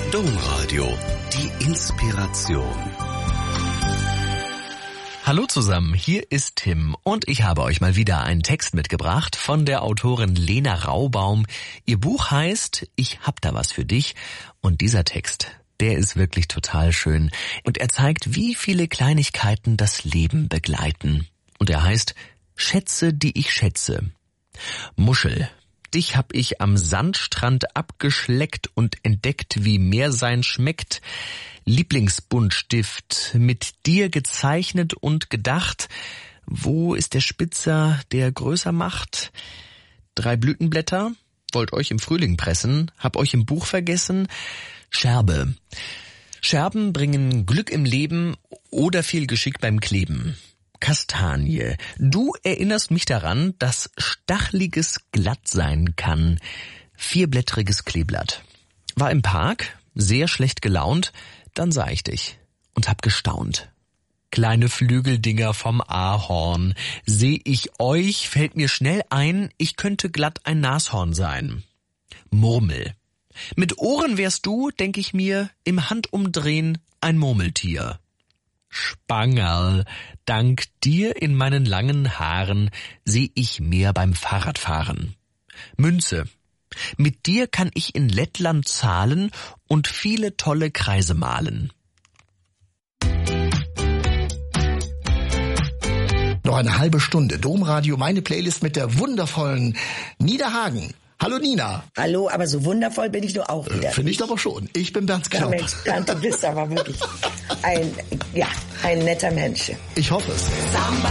Domradio, die Inspiration. Hallo zusammen, hier ist Tim und ich habe euch mal wieder einen Text mitgebracht von der Autorin Lena Raubaum. Ihr Buch heißt Ich hab da was für dich und dieser Text, der ist wirklich total schön und er zeigt, wie viele Kleinigkeiten das Leben begleiten. Und er heißt Schätze, die ich schätze. Muschel. Dich hab ich am Sandstrand abgeschleckt und entdeckt, wie Meersein schmeckt. Lieblingsbuntstift, mit dir gezeichnet und gedacht. Wo ist der Spitzer, der größer macht? 3 Blütenblätter, wollt euch im Frühling pressen, hab euch im Buch vergessen. Scherbe. Scherben bringen Glück im Leben oder viel Geschick beim Kleben. Kastanie. Du erinnerst mich daran, dass Stachliges glatt sein kann. 4-blättriges Kleeblatt. War im Park, sehr schlecht gelaunt, dann sah ich dich und hab gestaunt. Kleine Flügeldinger vom Ahorn. Seh ich euch, fällt mir schnell ein, ich könnte glatt ein Nashorn sein. Murmel. Mit Ohren wärst du, denk ich mir, im Handumdrehen ein Murmeltier. Spangerl, dank dir in meinen langen Haaren seh ich mehr beim Fahrradfahren. Münze, mit dir kann ich in Lettland zahlen und viele tolle Kreise malen. Noch eine halbe Stunde Domradio, meine Playlist mit der wundervollen Nina Hagen. Hallo Nina. Hallo, aber so wundervoll bin ich nur auch wieder. Finde ich aber schon. Ich bin Bernd Knopp. Ja, Mensch, Bernd, du bist aber wirklich ein netter Mensch. Ich hoffe es.